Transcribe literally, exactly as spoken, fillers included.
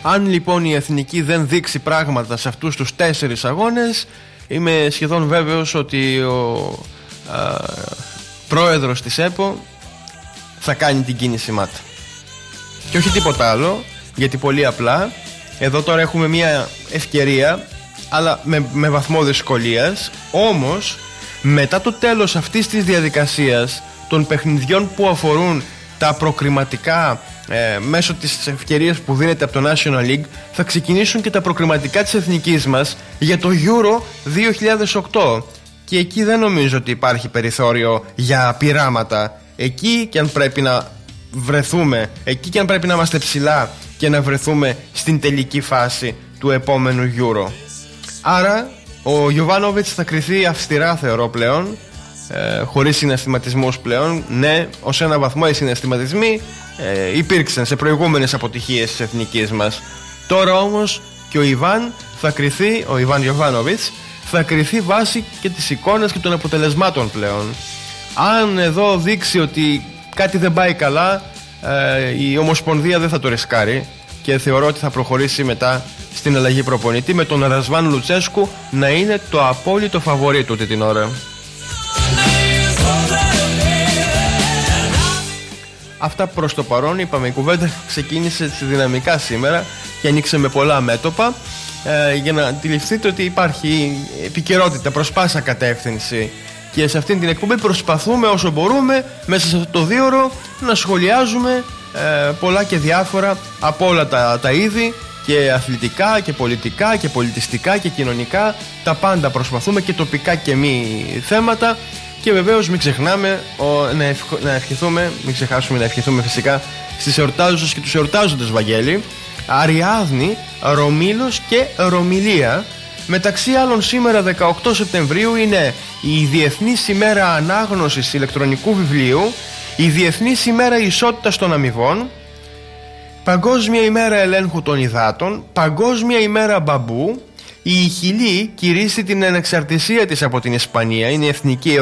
Αν λοιπόν η εθνική δεν δείξει πράγματα σε αυτούς τους τέσσερις αγώνες, είμαι σχεδόν βέβαιος ότι ο α, πρόεδρος της ΕΠΟ θα κάνει την κίνηση ΜΑΤ. Και όχι τίποτα άλλο, γιατί πολύ απλά εδώ τώρα έχουμε μια ευκαιρία, αλλά με, με βαθμό δυσκολίας. Όμως μετά το τέλος αυτής της διαδικασίας των παιχνιδιών που αφορούν τα προκριματικά, ε, μέσω της ευκαιρίας που δίνεται από το National League, θα ξεκινήσουν και τα προκριματικά της εθνικής μας για το Euro δύο χιλιάδες οκτώ. Και εκεί δεν νομίζω ότι υπάρχει περιθώριο για πειράματα. Εκεί και αν πρέπει να βρεθούμε, εκεί και αν πρέπει να είμαστε ψηλά και να βρεθούμε στην τελική φάση του επόμενου Euro. Άρα ο Γιοβάνοβιτς θα κριθεί αυστηρά, θεωρώ πλέον, ε, χωρίς συναισθηματισμούς πλέον. Ναι, ως ένα βαθμό οι συναισθηματισμοί ε, υπήρξαν σε προηγούμενες αποτυχίες της εθνικής μας. Τώρα όμως και ο Ιβάν θα κριθεί, ο Ιβάν Γιοβάνοβιτς θα κριθεί βάσει και της εικόνας και των αποτελεσμάτων πλέον. Αν εδώ δείξει ότι κάτι δεν πάει καλά, ε, η Ομοσπονδία δεν θα το ρισκάρει και θεωρώ ότι θα προχωρήσει μετά στην αλλαγή προπονητή, με τον Ρασβάν Λουτσέσκου να είναι το απόλυτο φαβορί του την ώρα. Αυτά προς το παρόν. Είπαμε, η κουβέντα ξεκίνησε δυναμικά σήμερα και ανοίξε με πολλά μέτωπα, ε, για να αντιληφθείτε ότι υπάρχει επικαιρότητα προς πάσα κατεύθυνση. Και σε αυτήν την εκπομπή προσπαθούμε όσο μπορούμε μέσα σε αυτό το δίωρο να σχολιάζουμε ε, πολλά και διάφορα από όλα τα, τα είδη, και αθλητικά και πολιτικά και πολιτιστικά και κοινωνικά. Τα πάντα προσπαθούμε, και τοπικά και μη θέματα. Και βεβαίως μην ξεχνάμε ο, να, ευχ, να ευχηθούμε, μην ξεχάσουμε να ευχηθούμε φυσικά στις εορτάζουσες και τους εορτάζοντες, Βαγγέλη, Αριάδνη, Ρωμήλος και Ρωμιλία. Μεταξύ άλλων, σήμερα δεκαοκτώ Σεπτεμβρίου είναι η Διεθνής ημέρα ανάγνωσης ηλεκτρονικού βιβλίου, η Διεθνής ημέρα ισότητας των αμοιβών, Παγκόσμια ημέρα ελέγχου των υδάτων, Παγκόσμια ημέρα μπαμπού. Η Χιλή κηρύσσει την ανεξαρτησία της από την Ισπανία, είναι η εθνική